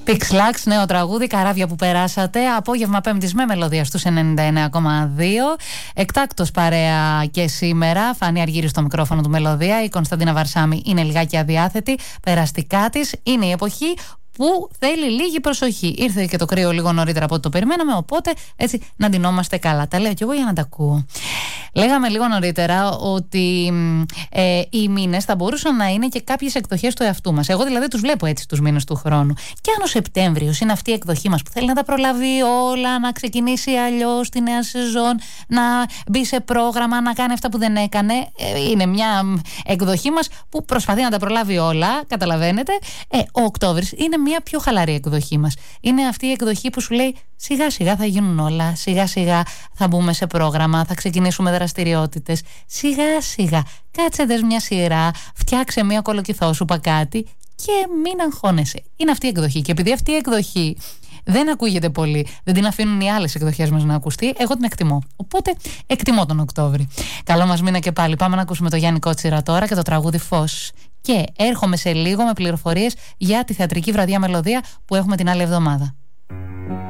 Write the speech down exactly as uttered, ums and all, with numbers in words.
Pixlax, νέο τραγούδι, καράβια που περάσατε. Απόγευμα Πέμπτης με μελωδία στους ενενήντα εννέα κόμμα δύο. Εκτάκτος παρέα και σήμερα. Φανή Αργύρη στο μικρόφωνο του Μελωδία. Η Κωνσταντίνα Βαρσάμι είναι λιγάκι αδιάθετη. Περαστικά της είναι η εποχή που θέλει λίγη προσοχή. Ήρθε και το κρύο λίγο νωρίτερα από ό,τι το περιμέναμε, οπότε έτσι να ντυνόμαστε καλά. Τα λέω κι εγώ για να τα ακούω. Λέγαμε λίγο νωρίτερα ότι ε, οι μήνες θα μπορούσαν να είναι και κάποιες εκδοχές του εαυτού μας. Εγώ δηλαδή τους βλέπω έτσι τους μήνες του χρόνου. Και αν ο Σεπτέμβριος είναι αυτή η εκδοχή μας που θέλει να τα προλάβει όλα, να ξεκινήσει αλλιώς τη νέα σεζόν, να μπει σε πρόγραμμα, να κάνει αυτά που δεν έκανε, ε, είναι μια εκδοχή μας που προσπαθεί να τα προλάβει όλα, καταλαβαίνετε. Ε, ο Οκτώβρης είναι μια πιο χαλαρή εκδοχή μας. Είναι αυτή η εκδοχή που σου λέει σιγά σιγά θα γίνουν όλα, σιγά σιγά θα μπούμε σε πρόγραμμα, θα ξεκινήσουμε δραστηριότητες, σιγά σιγά κάτσε δες μια σειρά, φτιάξε μια κολοκυθόσουπα κάτι και μην αγχώνεσαι. Είναι αυτή η εκδοχή και επειδή αυτή η εκδοχή δεν ακούγεται πολύ, δεν την αφήνουν οι άλλες εκδοχές μας να ακουστεί, εγώ την εκτιμώ. Οπότε εκτιμώ τον Οκτώβρη. Καλό μας μήνα και πάλι. Πάμε να ακούσουμε το Γιάννη Κότσιρα τώρα και το τραγούδι Φως. Και έρχομαι σε λίγο με πληροφορίες για τη θεατρική βραδιά Μελωδία που έχουμε την άλλη εβδομάδα.